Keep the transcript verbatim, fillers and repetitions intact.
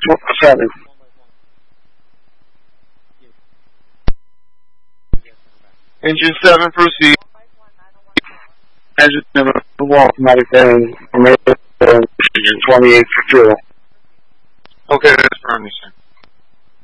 seven. Engine seven, proceed. Engine number one, automatic bearing, twenty-eight for fuel. Okay, that's fine, sir.